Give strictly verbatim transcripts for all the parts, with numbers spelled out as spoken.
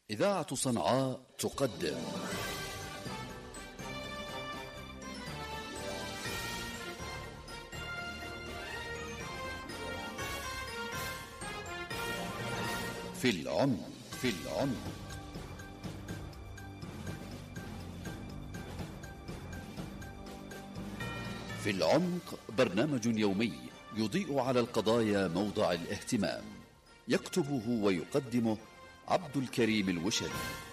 إذاعة صنعاء تقدم في العمق في العمق في العمق برنامج يومي يضيء على القضايا موضع الاهتمام، يكتبه ويقدمه عبد الكريم الوشري.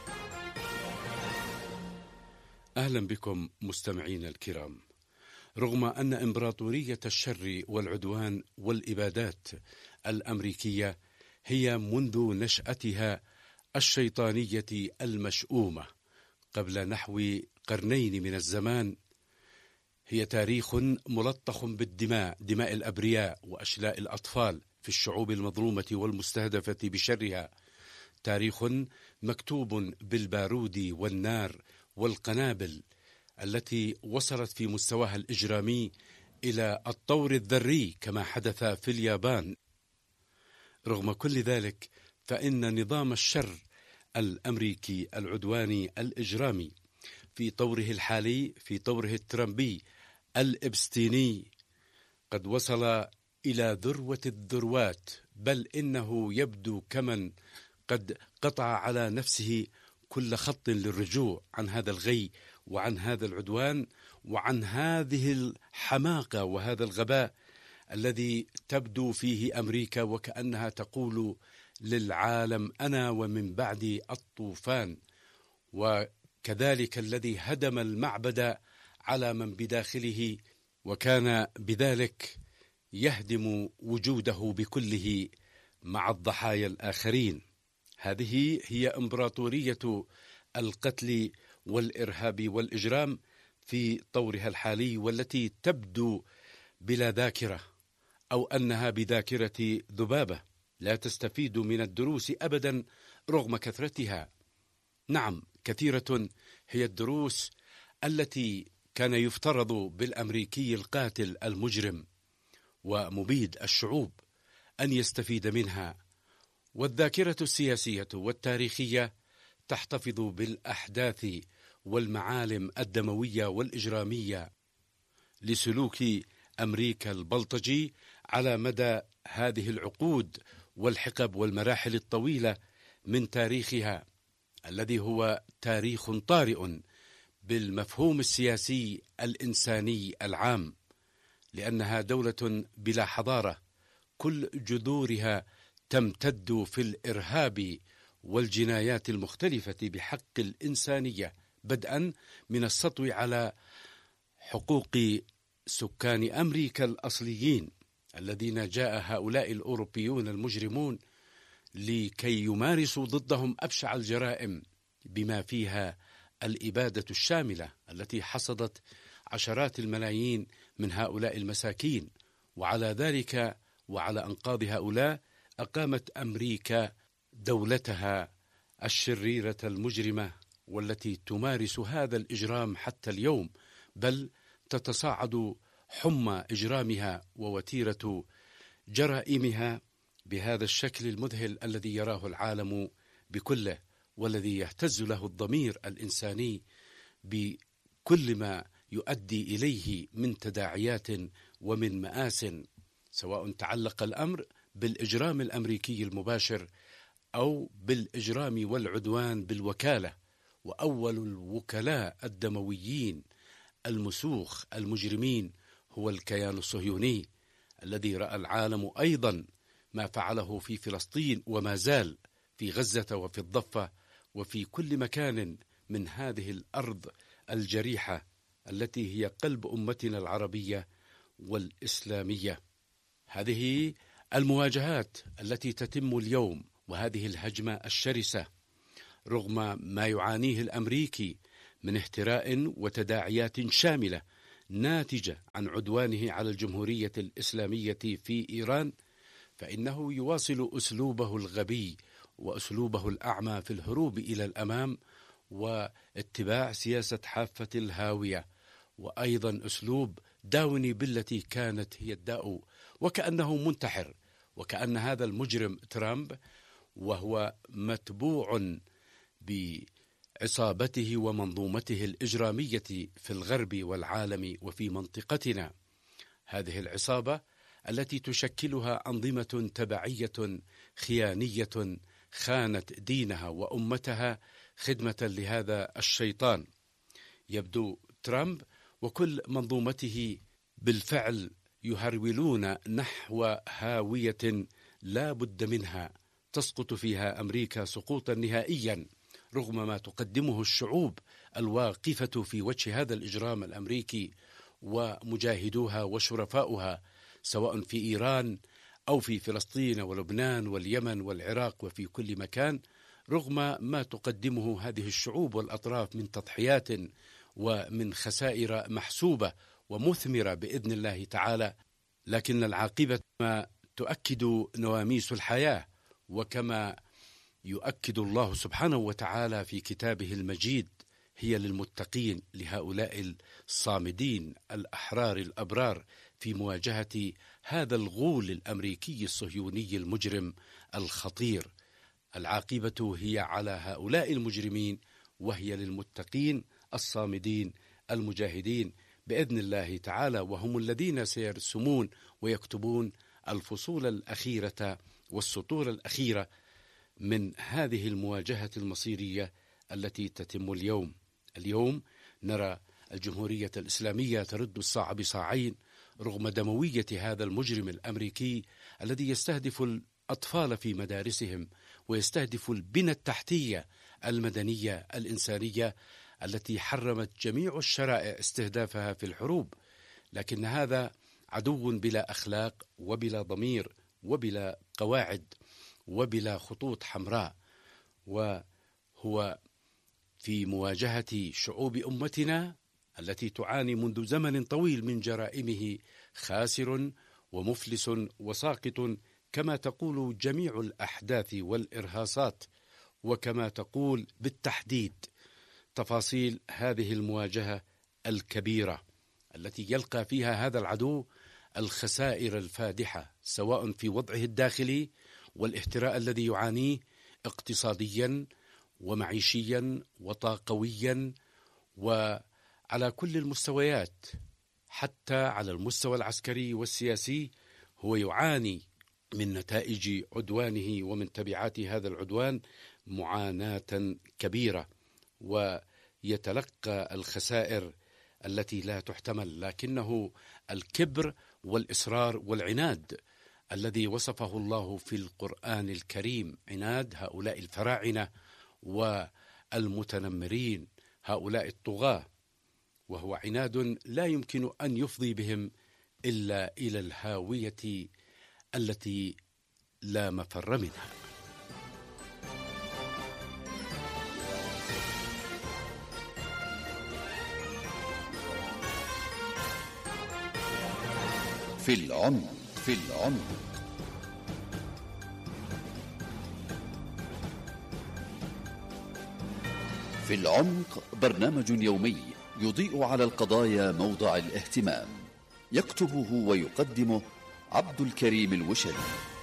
أهلا بكم مستمعين الكرام. رغم أن إمبراطورية الشر والعدوان والإبادات الأمريكية هي منذ نشأتها الشيطانية المشؤومة قبل نحو قرنين من الزمان، هي تاريخ ملطخ بالدماء، دماء الأبرياء وأشلاء الأطفال في الشعوب المظلومة والمستهدفة بشرها، تاريخ مكتوب بالبارود والنار والقنابل التي وصلت في مستواها الإجرامي إلى الطور الذري كما حدث في اليابان. رغم كل ذلك فإن نظام الشر الأمريكي العدواني الإجرامي في طوره الحالي، في طوره الترامبي الإبستيني، قد وصل إلى ذروة الذروات، بل إنه يبدو كمن قد قطع على نفسه كل خط للرجوع عن هذا الغي وعن هذا العدوان وعن هذه الحماقة وهذا الغباء الذي تبدو فيه أمريكا وكأنها تقول للعالم أنا ومن بعدي الطوفان، وكذلك الذي هدم المعبد على من بداخله وكان بذلك يهدم وجوده بكله مع الضحايا الآخرين. هذه هي إمبراطورية القتل والإرهاب والإجرام في طورها الحالي، والتي تبدو بلا ذاكرة، أو أنها بذاكرة ذبابة لا تستفيد من الدروس أبدا رغم كثرتها. نعم، كثيرة هي الدروس التي كان يفترض بالأمريكي القاتل المجرم ومبيد الشعوب أن يستفيد منها، والذاكرة السياسية والتاريخية تحتفظ بالأحداث والمعالم الدموية والإجرامية لسلوك أمريكا البلطجي على مدى هذه العقود والحقب والمراحل الطويلة من تاريخها، الذي هو تاريخ طارئ بالمفهوم السياسي الإنساني العام، لأنها دولة بلا حضارة كل جذورها تمتد في الإرهاب والجنايات المختلفة بحق الإنسانية، بدءا من السطو على حقوق سكان أمريكا الأصليين الذين جاء هؤلاء الأوروبيون المجرمون لكي يمارسوا ضدهم أبشع الجرائم، بما فيها الإبادة الشاملة التي حصدت عشرات الملايين من هؤلاء المساكين. وعلى ذلك وعلى أنقاض هؤلاء أقامت أمريكا دولتها الشريرة المجرمة، والتي تمارس هذا الإجرام حتى اليوم، بل تتصاعد حمى إجرامها ووتيرة جرائمها بهذا الشكل المذهل الذي يراه العالم بكله، والذي يهتز له الضمير الإنساني بكل ما يؤدي إليه من تداعيات ومن مآس، سواء تعلق الأمر بالإجرام الأمريكي المباشر أو بالإجرام والعدوان بالوكالة. وأول الوكلاء الدمويين المسوخ المجرمين هو الكيان الصهيوني، الذي رأى العالم أيضا ما فعله في فلسطين وما زال في غزة وفي الضفة وفي كل مكان من هذه الأرض الجريحة التي هي قلب أمتنا العربية والإسلامية. هذه المواجهات التي تتم اليوم وهذه الهجمة الشرسة، رغم ما يعانيه الأمريكي من اهتراء وتداعيات شاملة ناتجة عن عدوانه على الجمهورية الإسلامية في إيران، فإنه يواصل أسلوبه الغبي وأسلوبه الأعمى في الهروب إلى الأمام واتباع سياسة حافة الهاوية، وأيضا أسلوب داوني بالتي كانت هي الداء، وكأنه منتحر، وكأن هذا المجرم ترامب وهو متبوع بعصابته ومنظومته الإجرامية في الغرب والعالم وفي منطقتنا. هذه العصابة التي تشكلها أنظمة تبعية خيانية خانت دينها وأمتها خدمة لهذا الشيطان. يبدو ترامب وكل منظومته بالفعل يهرولون نحو هاوية لا بد منها تسقط فيها أمريكا سقوطا نهائيا، رغم ما تقدمه الشعوب الواقفة في وجه هذا الإجرام الأمريكي ومجاهدوها وشرفاؤها، سواء في إيران أو في فلسطين ولبنان واليمن والعراق وفي كل مكان. رغم ما تقدمه هذه الشعوب والأطراف من تضحيات ومن خسائر محسوبة ومثمرة بإذن الله تعالى، لكن العاقبة ما تؤكد نواميس الحياة، وكما يؤكد الله سبحانه وتعالى في كتابه المجيد هي للمتقين، لهؤلاء الصامدين الأحرار الأبرار في مواجهة هذا الغول الأمريكي الصهيوني المجرم الخطير. العاقبة هي على هؤلاء المجرمين، وهي للمتقين الصامدين المجاهدين بإذن الله تعالى، وهم الذين سيرسمون ويكتبون الفصول الأخيرة والسطور الأخيرة من هذه المواجهة المصيرية التي تتم اليوم. اليوم نرى الجمهورية الإسلامية ترد الصاع بصاعين رغم دموية هذا المجرم الأمريكي الذي يستهدف الأطفال في مدارسهم ويستهدف البنى التحتية المدنية الإنسانية التي حرمت جميع الشرائع استهدافها في الحروب. لكن هذا عدو بلا أخلاق وبلا ضمير وبلا قواعد وبلا خطوط حمراء، وهو في مواجهة شعوب أمتنا التي تعاني منذ زمن طويل من جرائمه خاسر ومفلس وساقط، كما تقول جميع الأحداث والإرهاصات، وكما تقول بالتحديد تفاصيل هذه المواجهة الكبيرة التي يلقى فيها هذا العدو الخسائر الفادحة، سواء في وضعه الداخلي والاهتراء الذي يعانيه اقتصاديا ومعيشيا وطاقويا وعلى كل المستويات، حتى على المستوى العسكري والسياسي هو يعاني من نتائج عدوانه ومن تبعات هذا العدوان معاناة كبيرة، ويتلقى الخسائر التي لا تحتمل. لكنه الكبر والإصرار والعناد الذي وصفه الله في القرآن الكريم، عناد هؤلاء الفراعنة والمتنمرين هؤلاء الطغاة، وهو عناد لا يمكن أن يفضي بهم إلا إلى الهاوية التي لا مفر منها. في العمق في العمق في العمق برنامج يومي يضيء على القضايا موضع الاهتمام، يكتبه ويقدمه عبد الكريم الوشري.